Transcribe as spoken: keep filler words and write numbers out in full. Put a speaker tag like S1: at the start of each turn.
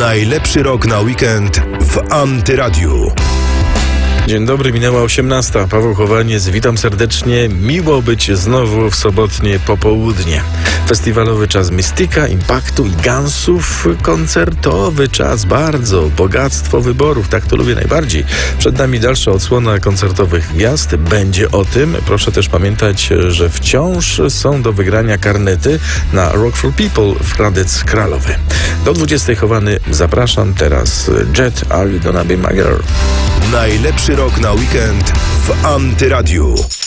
S1: Najlepszy rok na weekend w Antyradiu.
S2: Dzień dobry, minęła osiemnasta. Paweł Chowaniec, witam serdecznie. Miło być znowu w sobotnie popołudnie. Festiwalowy czas Mystika, Impaktu i Gunsów. Koncertowy czas, bardzo. Bogactwo wyborów, tak to lubię najbardziej. Przed nami dalsza odsłona koncertowych gwiazd. Będzie o tym. Proszę też pamiętać, że wciąż są do wygrania karnety na Rock for People w Hradec Kralowy. Do dwudziestej Chowany zapraszam. Teraz Jet, Are You Gonna Be My Girl?
S1: Najlepszy rok na weekend w Antyradiu.